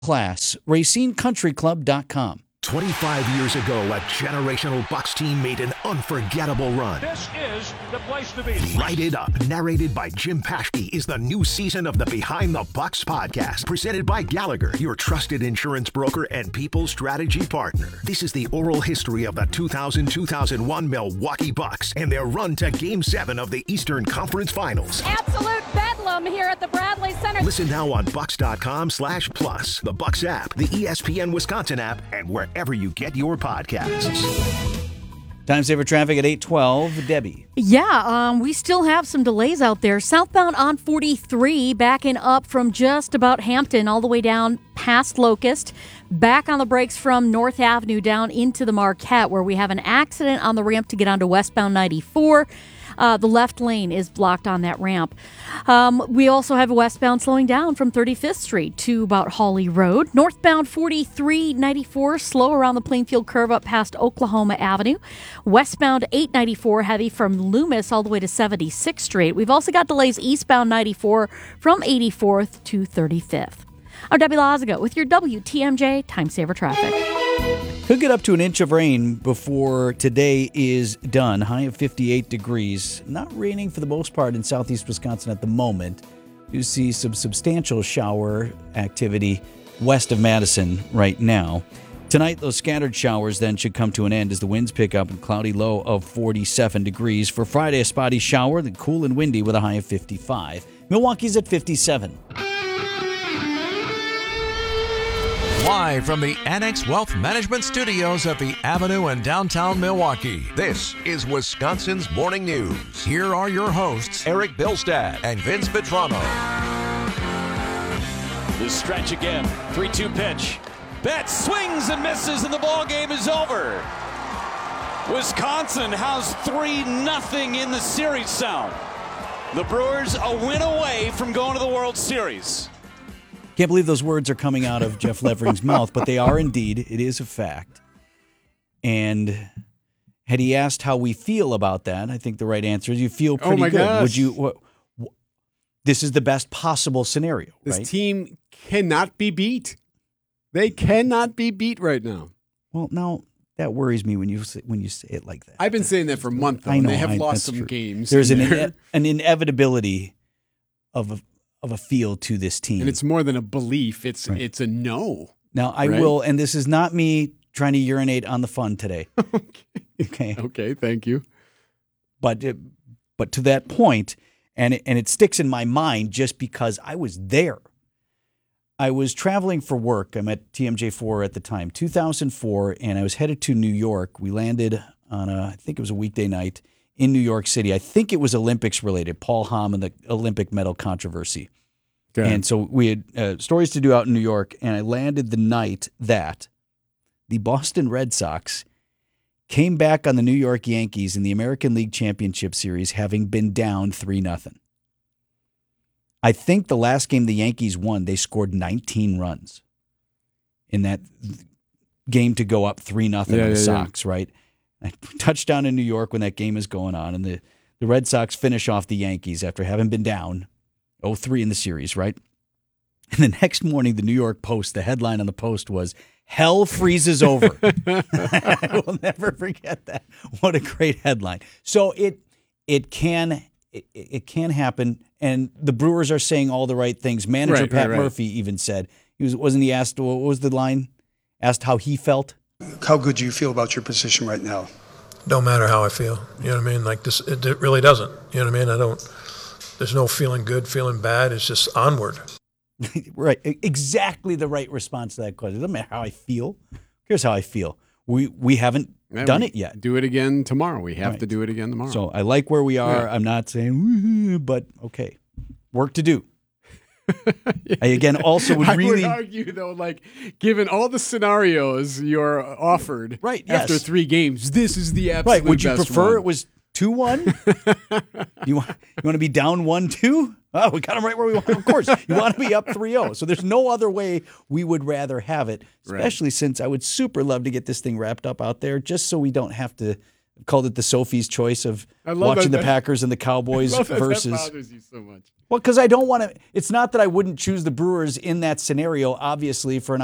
class. RacineCountryClub.com. 25 years ago, a generational Bucks team made an unforgettable run. This is the place to be. Light It Up, narrated by Jim Paschke, is the new season of the Behind the Bucks podcast, presented by Gallagher, your trusted insurance broker and people strategy partner. This is the oral history of the 2000-2001 Milwaukee Bucks and their run to Game 7 of the Eastern Conference Finals. Absolute bedlam here at the Bradley Center. Listen now on Bucks.com/plus, the Bucks app, the ESPN Wisconsin app, and wherever you get your podcasts. Time saver traffic at 8:12. Debbie. Yeah, we still have some delays out there. Southbound on 43, backing up from just about Hampton all the way down past Locust. Back on the brakes from North Avenue down into the Marquette, where we have an accident on the ramp to get onto westbound 94. The left lane is blocked on that ramp. We also have a westbound slowing down from 35th Street to about Hawley Road. Northbound 43, 94, slow around the Plainfield curve up past Oklahoma Avenue. Westbound 894, heavy from Loomis all the way to 76th Street. We've also got delays eastbound 94 from 84th to 35th. I'm Debbie Lazago with your WTMJ Time Saver Traffic. Could get up to an inch of rain before today is done. High of 58 degrees. Not raining for the most part in southeast Wisconsin at the moment. You see some substantial shower activity west of Madison right now. Tonight, those scattered showers then should come to an end as the winds pick up and cloudy low of 47 degrees. For Friday, a spotty shower, then cool and windy with a high of 55. Milwaukee's at 57. Live from the Annex Wealth Management Studios at the Avenue in downtown Milwaukee, this is Wisconsin's Morning News. Here are your hosts, Eric Bilstad and Vince Vitrano. The stretch again. 3-2 pitch. Betts swings and misses, and the ball game is over. Wisconsin has 3-0 in the series sound. The Brewers a win away from going to the World Series. Can't believe those words are coming out of Jeff Levering's mouth, but they are indeed. It is a fact. And had he asked how we feel about that, I think the right answer is you feel pretty good. Gosh. Would you? This is the best possible scenario. This right? team cannot be beat. They cannot be beat right now. Well, now that worries me when you say it like that. I've been saying that for a month, though. I know, They have lost that's some true. games. There's an inevitability of a feel to this team. And it's more than a belief. It's a no. Now, I will, and this is not me trying to urinate on the fun today. Okay. Okay, thank you. But to that point, and it sticks in my mind just because I was there. I was traveling for work. I'm at TMJ4 at the time, 2004, and I was headed to New York. We landed on I think it was a weekday night in New York City. I think it was Olympics related, Paul Hamm and the Olympic medal controversy. Okay. And so we had stories to do out in New York, and I landed the night that the Boston Red Sox came back on the New York Yankees in the American League Championship Series, having been down 3-0. I think the last game the Yankees won, they scored 19 runs in that game to go up 3-0 on the Sox, right? I touchdown in New York when that game is going on, and the Red Sox finish off the Yankees after having been down 0-3 in the series, right? And the next morning, the New York Post, the headline on the Post was, "Hell freezes over." I will never forget that. What a great headline. So it can happen, and the Brewers are saying all the right things. Manager Pat Murphy even said, wasn't he asked, what was the line? Asked how he felt? How good do you feel about your position right now? Don't matter how I feel. You know what I mean? Like this, it really doesn't. You know what I mean? There's no feeling good, feeling bad. It's just onward. Right. Exactly the right response to that question. It doesn't matter how I feel. Here's how I feel. We haven't done it yet. Do it again tomorrow. We have to do it again tomorrow. So I like where we are. Yeah. I'm not saying, woo-hoo, but okay. Work to do. I again also would really argue though, like given all the scenarios you're offered after 3 games, this is the absolute right. Would you best prefer one. it was 2-1? You want to be down 1-2? Oh, we got them right where we want. Of course, you want to be up 3-0. So there's no other way we would rather have it, especially since I would super love to get this thing wrapped up out there, just so we don't have to called it the Sophie's choice of I love watching that- the Packers and the Cowboys I love that versus. That bothers you so much. Well, because I don't want to. It's not that I wouldn't choose the Brewers in that scenario, obviously, for an